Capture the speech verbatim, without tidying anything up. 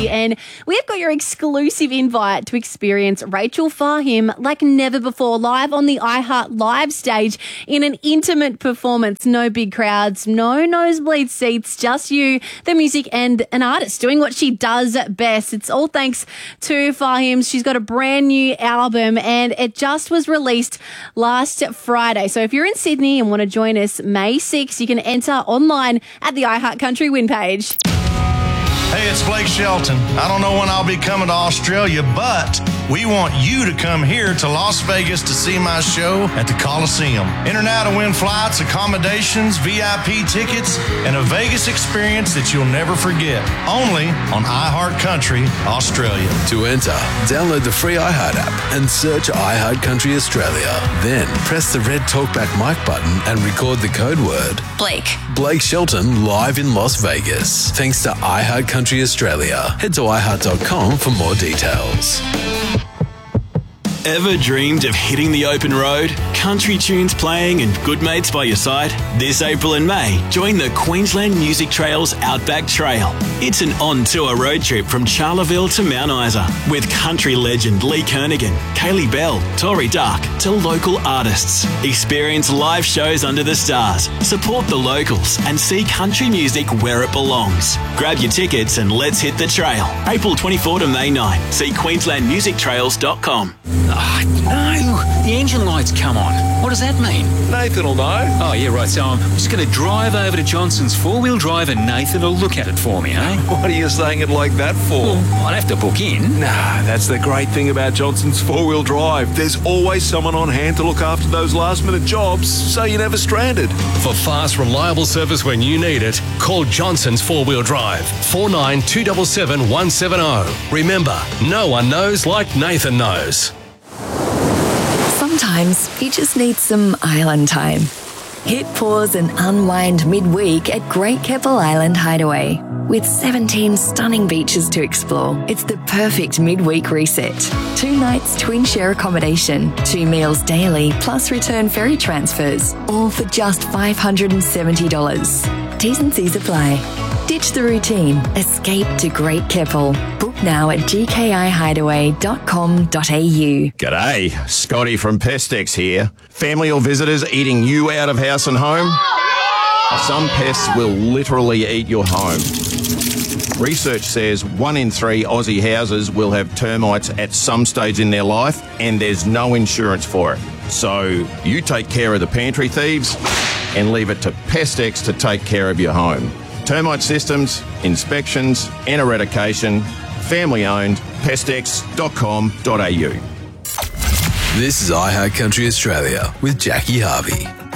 Harvey, and we've got your exclusive invite to experience Rachel Fahim like never before, live on the iHeart Live stage in an intimate performance. No big crowds, no nosebleed seats, just you, the music, and an artist doing what she does best. It's all thanks to Fahim. She's got a brand new album, and it just was released last Friday. So if you're in Sydney and want to join us May sixth, you can enter online at the iHeart Country Win page. Hey, it's Blake Shelton. I don't know when I'll be coming to Australia, but we want you to come here to Las Vegas to see my show at the Coliseum. Enter now to win flights, accommodations, V I P tickets, and a Vegas experience that you'll never forget. Only on iHeart Country, Australia. To enter, download the free iHeart app and search iHeart Country Australia. Then press the red Talkback mic button and record the code word Blake. Blake Shelton live in Las Vegas. Thanks to iHeart Country Australia. Head to i heart dot com for more details. Ever dreamed of hitting the open road, country tunes playing and good mates by your side? This April and May, join the Queensland Music Trails Outback Trail. It's an on-tour road trip from Charleville to Mount Isa with country legend Lee Kernaghan, Kaylee Bell, Tori Dark to local artists. Experience live shows under the stars, support the locals and see country music where it belongs. Grab your tickets and let's hit the trail. April twenty-fourth to May ninth. See queensland music trails dot com. Oh, no. The engine light's come on. What does that mean? Nathan will know. Oh, yeah, right. So I'm just going to drive over to Johnson's four-wheel drive and Nathan will look at it for me, eh? What are you saying it like that for? Well, I'd have to book in. Nah, that's the great thing about Johnson's four-wheel drive. There's always someone on hand to look after those last-minute jobs, so you're never stranded. For fast, reliable service when you need it, call Johnson's four-wheel drive, four nine two seven seven one seven zero. Remember, no one knows like Nathan knows. Sometimes you just need some island time. Hit pause and unwind midweek at Great Keppel Island Hideaway. With seventeen stunning beaches to explore, it's the perfect midweek reset. Two nights twin share accommodation, two meals daily, plus return ferry transfers, all for just five hundred seventy dollars. T's and C's apply. Ditch the routine. Escape to Great Keppel. Book now at g k i hideaway dot com dot a u. G'day, Scotty from Pestex here. Family or visitors eating you out of house and home? Some pests will literally eat your home. Research says one in three Aussie houses will have termites at some stage in their life, and there's no insurance for it. So you take care of the pantry thieves and leave it to Pestex to take care of your home. Termite systems, inspections and eradication. Family owned. pestex dot com dot a u. This is iHeart Country Australia with Jackie Harvey.